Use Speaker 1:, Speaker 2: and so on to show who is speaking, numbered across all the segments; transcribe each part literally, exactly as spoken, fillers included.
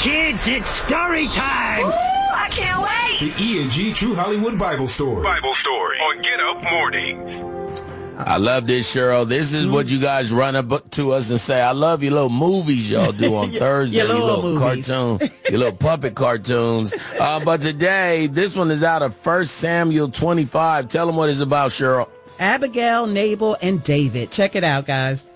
Speaker 1: Kids, it's story time!
Speaker 2: Ooh, I can't wait!
Speaker 3: The E and G True Hollywood Bible Story.
Speaker 4: Bible Story on Get Up Mornings.
Speaker 5: I love this, Cheryl. This is what you guys run up to us and say, I love your little movies y'all do on Thursday,
Speaker 6: your
Speaker 5: your
Speaker 6: little,
Speaker 5: little
Speaker 6: movies.
Speaker 5: cartoon, your little puppet cartoons. Uh, but today, this one is out of First Samuel twenty-five. Tell them what it's about, Cheryl.
Speaker 6: Abigail, Nabal, and David. Check it out, guys.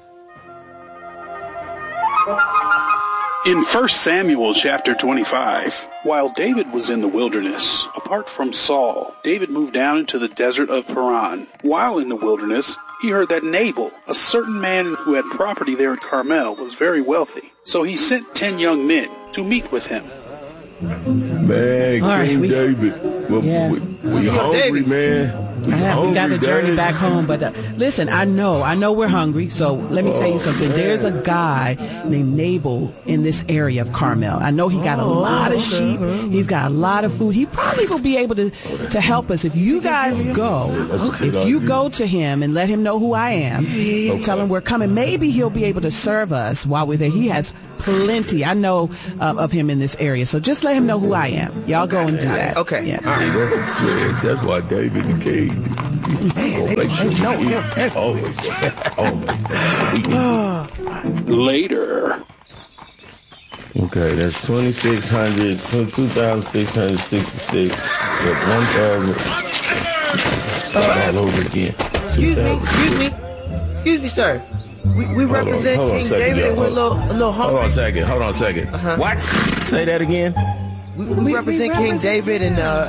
Speaker 7: In First Samuel chapter twenty-five, while David was in the wilderness, apart from Saul, David moved down into the desert of Paran. While in the wilderness, he heard that Nabal, a certain man who had property there at Carmel, was very wealthy. So he sent ten young men to meet with him.
Speaker 5: Man,
Speaker 6: All
Speaker 5: King
Speaker 6: right, we-
Speaker 5: David, we,
Speaker 6: Yeah.
Speaker 5: we, we hungry, man. We
Speaker 6: I have, we got
Speaker 5: hungry,
Speaker 6: to journey
Speaker 5: Dad.
Speaker 6: back home, but uh, listen, I know, I know we're hungry, so let me tell you
Speaker 5: Oh,
Speaker 6: something.
Speaker 5: man.
Speaker 6: There's a guy named Nabal in this area of Carmel. I know he got a lot of sheep. He's got a lot of food. He probably will be able to, to help us. If you guys go, if you go to him and let him know who I am, tell him we're coming, maybe he'll be able to serve us while we're there. He has plenty. I know uh, of him in this area, so just let him know who I am. Y'all go and do that.
Speaker 8: Okay.
Speaker 6: Yeah.
Speaker 5: Hey, that's, man, that's why David the King. Gonna make sure
Speaker 8: no,
Speaker 5: we
Speaker 8: no,
Speaker 5: eat. Always. Always.
Speaker 7: Later.
Speaker 5: Okay, that's twenty-six hundred, two thousand six hundred sixty-six, with one thousand. Start all over again.
Speaker 8: Excuse me, excuse me, excuse me, sir. We, we
Speaker 5: Hold on,
Speaker 8: represent
Speaker 5: hold on a
Speaker 8: King
Speaker 5: second,
Speaker 8: David
Speaker 5: y'all.
Speaker 8: and we're a little, a little
Speaker 5: Hold on
Speaker 8: hungry.
Speaker 5: a second, hold on a second.
Speaker 8: Uh-huh.
Speaker 5: What? Say that again?
Speaker 8: We, we represent King David and uh,